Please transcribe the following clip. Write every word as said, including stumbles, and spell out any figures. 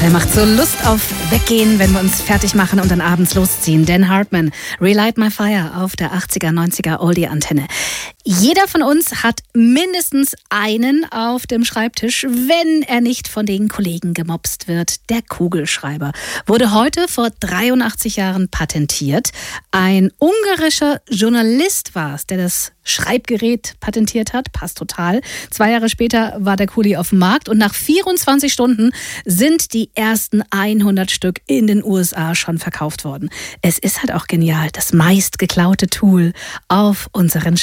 Der macht so Lust auf Weggehen, wenn wir uns fertig machen und dann abends losziehen. Dan Hartman, Relight My Fire auf der achtziger, neunziger Oldie-Antenne. Jeder von uns hat mindestens einen auf dem Schreibtisch, wenn er nicht von den Kollegen gemobst wird. Der Kugelschreiber wurde heute vor dreiundachtzig Jahren patentiert. Ein ungarischer Journalist war es, der das Schreibgerät patentiert hat. Passt total. Zwei Jahre später war der Kuli auf dem Markt und nach vierundzwanzig Stunden sind die ersten hundert Stück in den U S A schon verkauft worden. Es ist halt auch genial, das meist geklaute Tool auf unseren